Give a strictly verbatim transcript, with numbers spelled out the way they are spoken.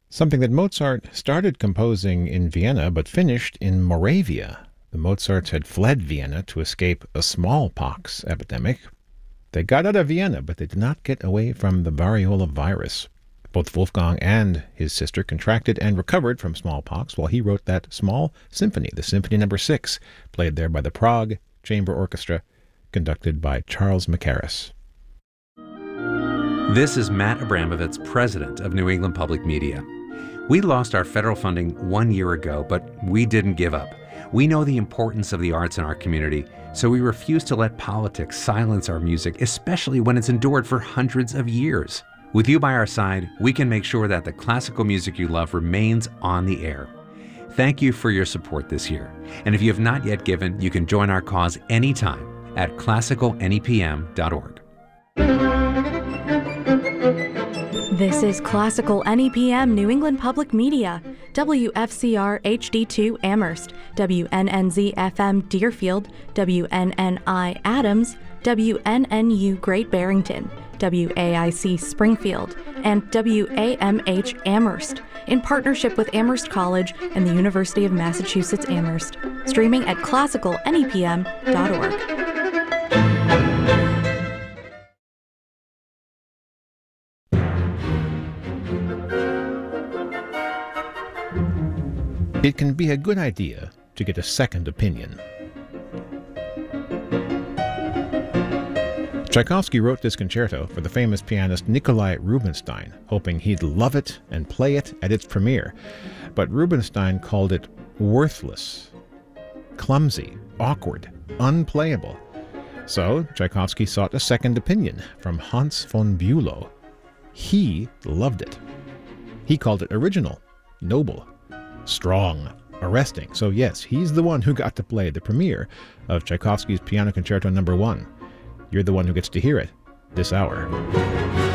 Something that Mozart started composing in Vienna but finished in Moravia. The Mozarts had fled Vienna to escape a smallpox epidemic. They got out of Vienna, but they did not get away from the variola virus. Both Wolfgang and his sister contracted and recovered from smallpox while he wrote that small symphony, the Symphony Number Six, played there by the Prague Chamber Orchestra, conducted by Charles Mackerras. This is Matt Abramovitz, president of New England Public Media. We lost our federal funding one year ago, but we didn't give up. We know the importance of the arts in our community, so we refuse to let politics silence our music, especially when it's endured for hundreds of years. With you by our side, we can make sure that the classical music you love remains on the air. Thank you for your support this year. And if you have not yet given, you can join our cause anytime at classical N E P M dot org. This is Classical N E P M New England Public Media, W F C R H D two Amherst, W N N Z F M Deerfield, W N N I Adams, W N N U Great Barrington, W A I C Springfield, and W A M H Amherst, in partnership with Amherst College and the University of Massachusetts Amherst, streaming at classical N E P M dot org. It can be a good idea to get a second opinion. Tchaikovsky wrote this concerto for the famous pianist Nikolai Rubinstein, hoping he'd love it and play it at its premiere. But Rubinstein called it worthless, clumsy, awkward, unplayable. So Tchaikovsky sought a second opinion from Hans von Bülow. He loved it. He called it original, noble, strong, arresting. So yes, he's the one who got to play the premiere of Tchaikovsky's Piano Concerto Number One. You're the one who gets to hear it this hour.